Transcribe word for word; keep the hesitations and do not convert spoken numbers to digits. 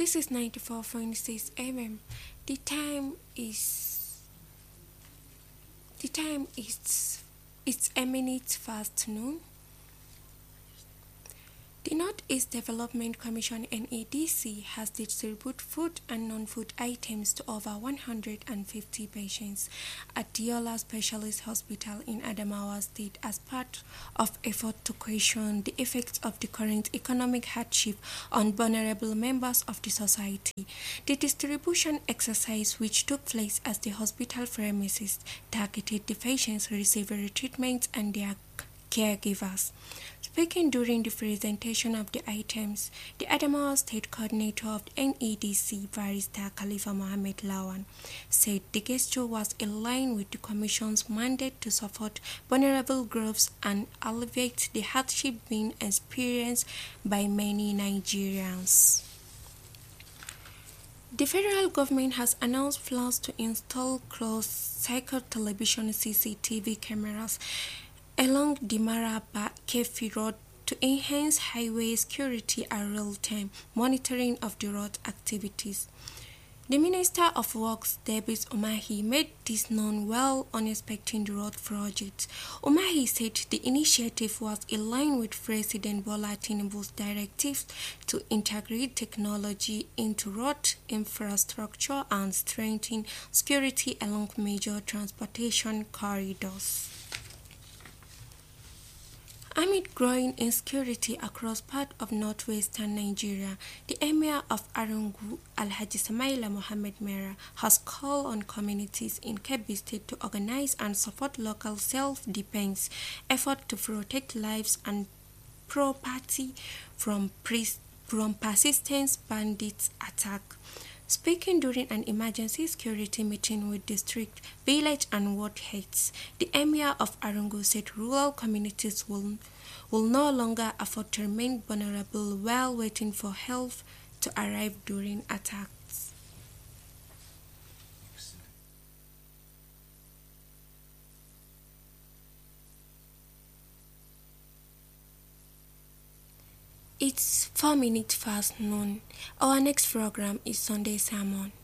This is ninety-four point six M M. The time is the time is it's a minute past noon. The Northeast Development Commission N E D C has distributed food and non-food items to over one hundred fifty patients at Diola Specialist Hospital in Adamawa State as part of effort to question the effects of the current economic hardship on vulnerable members of the society. The distribution exercise, which took place as the hospital pharmacist targeted the patients receiving treatment and their caregivers. Speaking during the presentation of the items, the Adamawa State Coordinator of the N E D C, Barrister Khalifa Mohammed Lawan, said the gesture was in line with the Commission's mandate to support vulnerable groups and alleviate the hardship being experienced by many Nigerians. The federal government has announced plans to install closed-circuit television C C T V cameras along the Maraba Kefi Road to enhance highway security and real-time monitoring of the road activities. The Minister of Works, David Umahi, made this known while on inspecting the road project. Umahi said the initiative was in line with President Bola Tinubu's directives to integrate technology into road infrastructure and strengthen security along major transportation corridors. Amid growing insecurity across parts of northwestern Nigeria, the Emir of Arungu, Alhaji Samaila Mohammed Mera, has called on communities in Kebbi State to organize and support local self-defense efforts to protect lives and property from, pres- from persistent bandits' attack. Speaking during an emergency security meeting with district, village and ward heads, the Emir of Arungu said rural communities will, will no longer afford to remain vulnerable while waiting for help to arrive during attacks. It's four minutes past noon. Our next program is Sunday Sermon.